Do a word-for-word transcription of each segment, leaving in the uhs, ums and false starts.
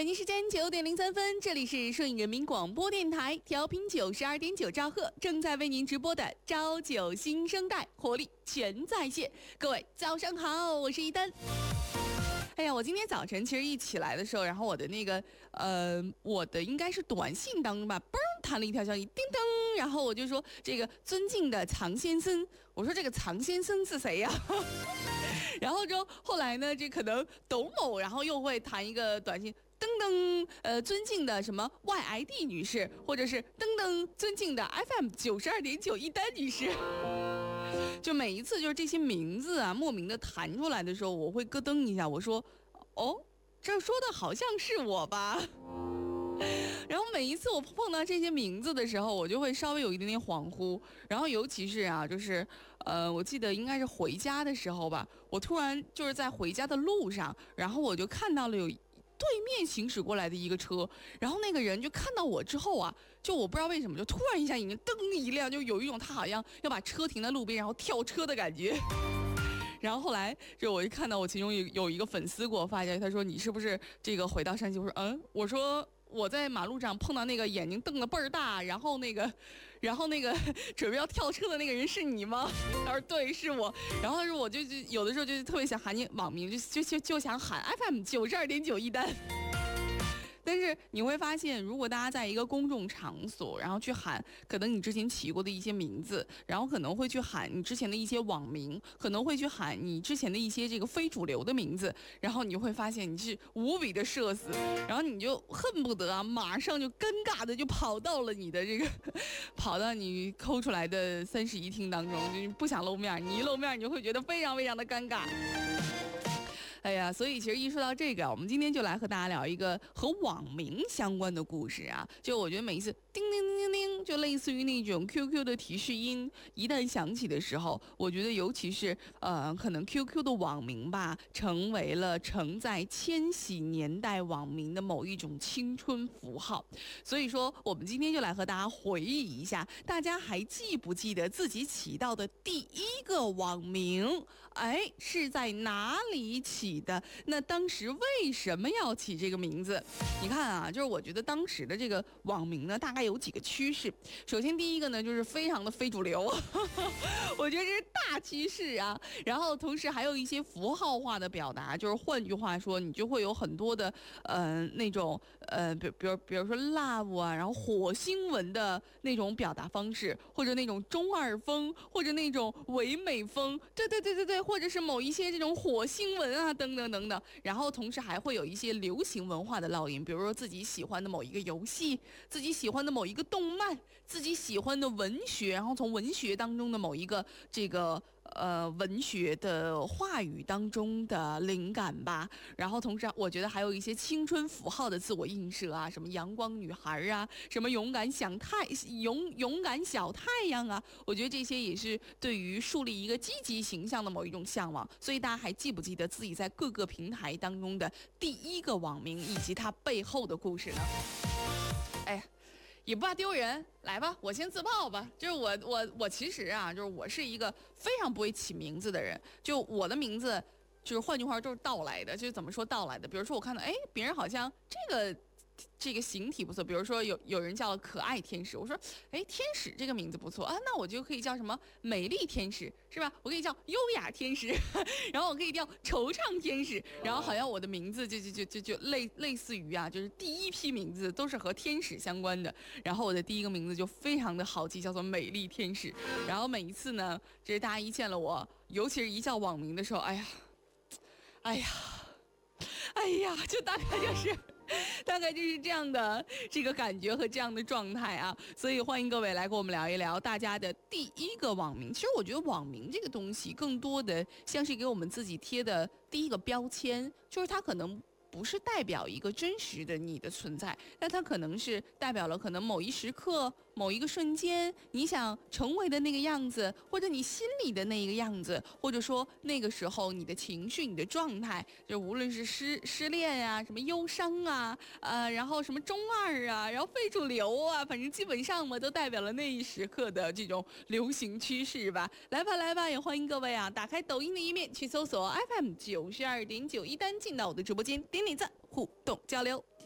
北京时间九点零三分，这里是顺义人民广播电台，调频九十二点九兆赫，正在为您直播的朝九新生代，活力全在线。各位早上好，我是一丹。哎呀，我今天早晨其实一起来的时候，然后我的那个呃，我的应该是短信当中吧，嘣弹了一条消息，叮当，然后我就说这个尊敬的藏先生，我说这个藏先生是谁呀？然后之后后来呢，这可能董某，然后又会弹一个短信。噔噔，呃，尊敬的什么 Y I D 女士，或者是噔噔，尊敬的 F M 九十二点九一丹女士，就每一次就是这些名字啊，莫名的弹出来的时候，我会咯噔一下，我说，哦，这说的好像是我吧。然后每一次我碰到这些名字的时候，我就会稍微有一点点恍惚。然后尤其是啊，就是呃，我记得应该是回家的时候吧，我突然就是在回家的路上，然后我就看到了有对面行驶过来的一个车，然后那个人就看到我之后啊，就我不知道为什么，就突然一下眼睛噔一亮，就有一种他好像要把车停在路边，然后跳车的感觉。然后后来就我一看到我其中有有一个粉丝给我发消息，他说你是不是这个回到山西？我说嗯，我说我在马路上碰到那个眼睛瞪得倍儿大，然后那个，然后那个准备要跳车的那个人是你吗？他说对，是我。然后他说我就就有的时候就特别想喊你网名，就就就就想喊 F M 九十二点九一丹。但是你会发现，如果大家在一个公众场所，然后去喊可能你之前起过的一些名字，然后可能会去喊你之前的一些网名，可能会去喊你之前的一些这个非主流的名字，然后你会发现你是无比的社死，然后你就恨不得啊，马上就尴尬的就跑到了你的这个，跑到你抠出来的三室一厅当中，就不想露面，你一露面你就会觉得非常非常的尴尬。哎呀，所以其实一说到这个，我们今天就来和大家聊一个和网名相关的故事啊。就我觉得每一次叮叮叮叮叮，就类似于那种 Q Q 的提示音，一旦响起的时候，我觉得尤其是呃，可能 Q Q 的网名吧，成为了承载千禧年代网名的某一种青春符号。所以说，我们今天就来和大家回忆一下，大家还记不记得自己起到的第一个网名？哎，是在哪里起的？那当时为什么要起这个名字？你看啊，就是我觉得当时的这个网名呢，大概有几个趋势。首先第一个呢，就是非常的非主流，我觉得这是大趋势啊。然后同时还有一些符号化的表达，就是换句话说，你就会有很多的呃那种呃，比比如比如说 love 啊，然后火星文的那种表达方式，或者那种中二风，或者那种唯美风，对对对对对，或者是某一些这种火星文啊。等等等等，然后同时还会有一些流行文化的烙印，比如说自己喜欢的某一个游戏，自己喜欢的某一个动漫，自己喜欢的文学，然后从文学当中的某一个这个呃文学的话语当中的灵感吧。然后同时我觉得还有一些青春符号的自我映射啊，什么阳光女孩啊，什么勇敢小太勇勇敢小太阳啊，我觉得这些也是对于树立一个积极形象的某一种向往。所以大家还记不记得自己在各个平台当中的第一个网名以及它背后的故事呢？哎呀，也不怕丢人，来吧，我先自曝吧。就是我我我其实啊，就是我是一个非常不会起名字的人，就我的名字就是换句话都是盗来的。就是怎么说盗来的？比如说我看到哎，别人好像这个这个形体不错，比如说有有人叫可爱天使，我说哎，天使这个名字不错啊，那我就可以叫什么美丽天使，是吧？我可以叫优雅天使，然后我可以叫惆怅天使，然后好像我的名字就就就就就类类似于啊，就是第一批名字都是和天使相关的，然后我的第一个名字就非常的好记，叫做美丽天使。然后每一次呢，就是大家一见了我，尤其是一叫网名的时候，哎呀，哎呀，哎呀，就大概就是。大概就是这样的这个感觉和这样的状态啊，所以欢迎各位来跟我们聊一聊大家的第一个网名。其实我觉得网名这个东西更多的像是给我们自己贴的第一个标签，就是它可能不是代表一个真实的你的存在，但它可能是代表了可能某一时刻某一个瞬间你想成为的那个样子，或者你心里的那一个样子，或者说那个时候你的情绪你的状态，就无论是失失恋啊，什么忧伤啊，呃，然后什么中二啊，然后非主流啊，反正基本上嘛都代表了那一时刻的这种流行趋势吧。来吧来吧，也欢迎各位啊打开抖音的一面去搜索 F M 九十二点九一丹，进到我的直播间点点赞互动交流。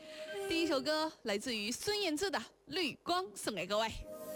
第一首歌来自于孙燕姿的《绿光》，送给各位。